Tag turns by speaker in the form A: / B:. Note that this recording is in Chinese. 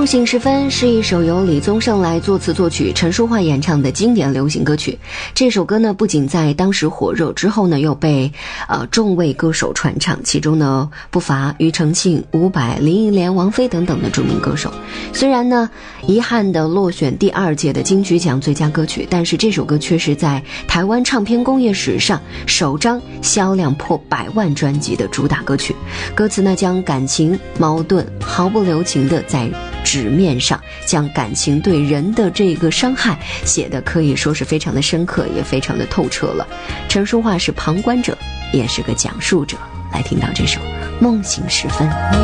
A: 梦醒时分是一首由李宗盛来作词作曲，陈淑桦演唱的经典流行歌曲。这首歌呢，不仅在当时火热，之后呢又被众位歌手传唱，其中呢不乏庾澄庆、伍佰、林忆莲、王菲等等的著名歌手。虽然呢遗憾的落选第2届的金曲奖最佳歌曲，但是这首歌却是在台湾唱片工业史上首张销量破100万专辑的主打歌曲。歌词呢将感情矛盾毫不留情的在纸面上，将感情对人的这个伤害写得可以说是非常的深刻，也非常的透彻了。陈淑桦是旁观者，也是个讲述者。来听到这首《梦醒时分》。